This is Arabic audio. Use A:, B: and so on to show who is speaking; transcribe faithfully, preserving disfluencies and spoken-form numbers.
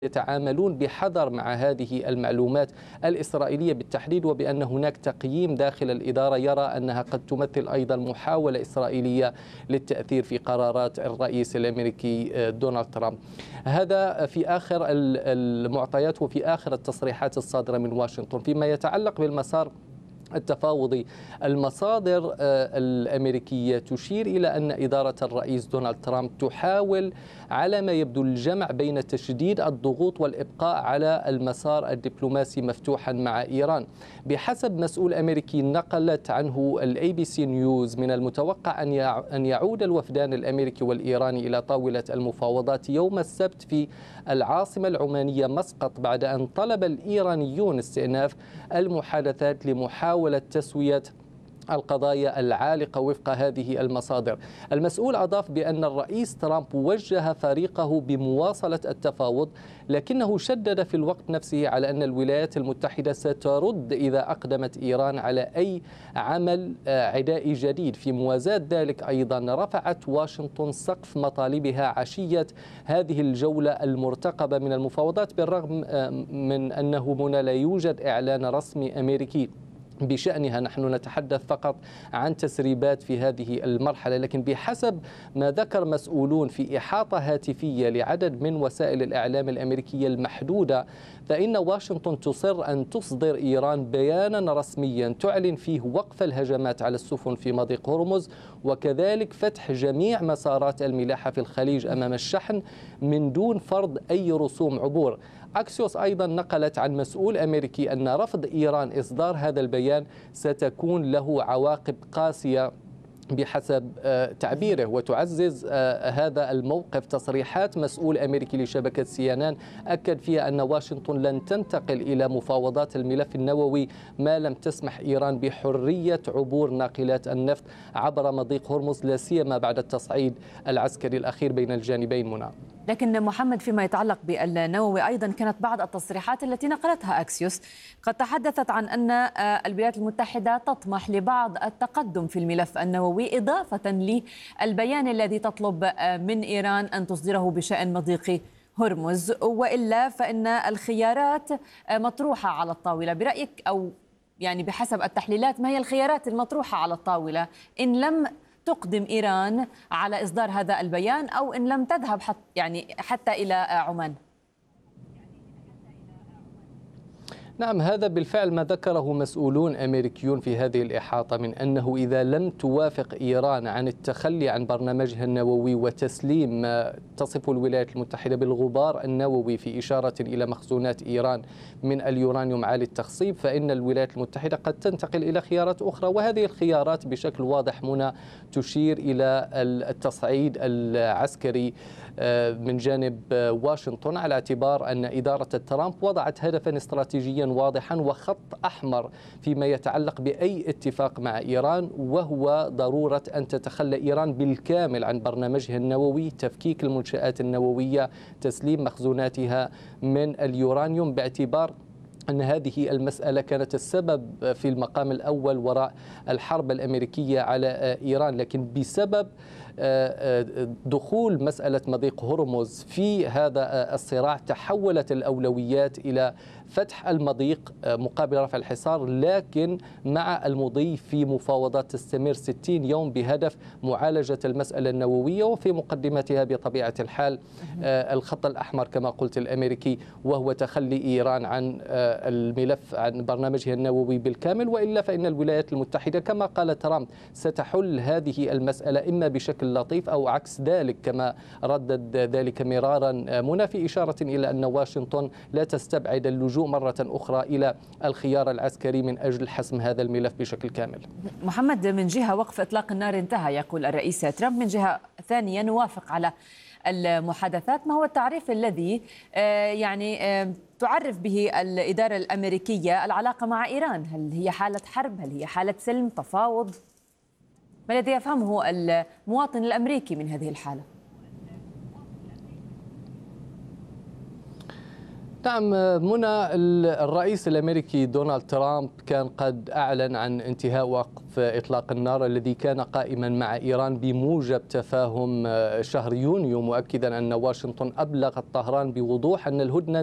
A: يتعاملون بحذر مع هذه المعلومات الإسرائيلية بالتحديد، وبأن هناك تقييم داخل الإدارة يرى أنها قد تمثل أيضا محاولة إسرائيلية للتأثير في قرارات الرئيس الأمريكي دونالد ترامب. هذا في آخر المعطيات وفي آخر التصريحات الصادرة من واشنطن. فيما يتعلق بالمسار التفاوضي، المصادر الأمريكية تشير إلى أن إدارة الرئيس دونالد ترامب تحاول على ما يبدو الجمع بين تشديد الضغوط والإبقاء على المسار الدبلوماسي مفتوحا مع إيران. بحسب مسؤول أمريكي نقلت عنه الأي بي سي نيوز، من المتوقع أن يعود الوفدان الأمريكي والإيراني إلى طاولة المفاوضات يوم السبت في العاصمة العمانية مسقط، بعد أن طلب الإيرانيون استئناف المحادثات لمحاولة تسوية القضايا العالقة وفق هذه المصادر. المسؤول أضاف بأن الرئيس ترامب وجه فريقه بمواصلة التفاوض، لكنه شدد في الوقت نفسه على أن الولايات المتحدة سترد إذا أقدمت إيران على أي عمل عدائي جديد. في موازاة ذلك أيضا رفعت واشنطن سقف مطالبها عشية هذه الجولة المرتقبة من المفاوضات، بالرغم من أنه هنا لا يوجد إعلان رسمي أمريكي بشأنها. نحن نتحدث فقط عن تسريبات في هذه المرحلة، لكن بحسب ما ذكر مسؤولون في إحاطة هاتفية لعدد من وسائل الإعلام الأمريكية المحدودة، فإن واشنطن تصر أن تصدر إيران بيانا رسميا تعلن فيه وقف الهجمات على السفن في مضيق هرمز، وكذلك فتح جميع مسارات الملاحة في الخليج أمام الشحن من دون فرض أي رسوم عبور. أكسيوس أيضا نقلت عن مسؤول أمريكي أن رفض إيران إصدار هذا البيان ستكون له عواقب قاسية بحسب تعبيره. وتعزز هذا الموقف تصريحات مسؤول أمريكي لشبكة سي إن إن أكد فيها أن واشنطن لن تنتقل إلى مفاوضات الملف النووي ما لم تسمح إيران بحرية عبور ناقلات النفط عبر مضيق هرمز، لا سيما بعد التصعيد العسكري الأخير بين الجانبين. منى،
B: لكن محمد، فيما يتعلق بالنووي أيضا كانت بعض التصريحات التي نقلتها أكسيوس قد تحدثت عن أن الولايات المتحدة تطمح لبعض التقدم في الملف النووي، إضافة للبيان الذي تطلب من إيران أن تصدره بشأن مضيق هرمز، وإلا فإن الخيارات مطروحة على الطاولة. برأيك أو يعني بحسب التحليلات، ما هي الخيارات المطروحة على الطاولة إن لم تقدم إيران على إصدار هذا البيان، أو إن لم تذهب حتى يعني حتى إلى عمان؟
A: نعم، هذا بالفعل ما ذكره مسؤولون أمريكيون في هذه الإحاطة، من أنه إذا لم توافق إيران عن التخلي عن برنامجها النووي وتسليم ما تصف الولايات المتحدة بالغبار النووي، في إشارة إلى مخزونات إيران من اليورانيوم عالي التخصيب، فإن الولايات المتحدة قد تنتقل إلى خيارات أخرى. وهذه الخيارات بشكل واضح منى تشير إلى التصعيد العسكري من جانب واشنطن، على اعتبار أن إدارة ترامب وضعت هدفا استراتيجيا واضحا وخط أحمر فيما يتعلق بأي اتفاق مع إيران، وهو ضرورة أن تتخلى إيران بالكامل عن برنامجها النووي، تفكيك المنشآت النووية، تسليم مخزوناتها من اليورانيوم، باعتبار أن هذه المسألة كانت السبب في المقام الأول وراء الحرب الأمريكية على إيران. لكن بسبب دخول مسألة مضيق هرمز في هذا الصراع، تحولت الأولويات إلى فتح المضيق مقابل رفع الحصار، لكن مع المضي في مفاوضات تستمر ستين يوم بهدف معالجة المسألة النووية، وفي مقدمتها بطبيعة الحال الخط الأحمر كما قلت الأمريكي، وهو تخلي إيران عن الملف عن برنامجها النووي بالكامل. وإلا فإن الولايات المتحدة كما قال ترامب ستحل هذه المسألة إما بشكل لطيف أو عكس ذلك، كما ردد ذلك مرارا منى، في إشارة إلى أن واشنطن لا تستبعد اللجوء مرة أخرى إلى الخيار العسكري من أجل حسم هذا الملف بشكل كامل.
B: محمد، من جهة وقف إطلاق النار انتهى يقول الرئيس ترامب، من جهة ثانية نوافق على المحادثات. ما هو التعريف الذي يعني تعرف به الإدارة الأمريكية العلاقة مع إيران؟ هل هي حالة حرب؟ هل هي حالة سلم؟ تفاوض؟ ما الذي يفهمه المواطن الأمريكي من هذه الحالة؟
A: نعم منى، الرئيس الأمريكي دونالد ترامب كان قد أعلن عن انتهاء وقف إطلاق النار الذي كان قائما مع إيران بموجب تفاهم شهر يونيو، مؤكدا أن واشنطن أبلغت طهران بوضوح أن الهدنة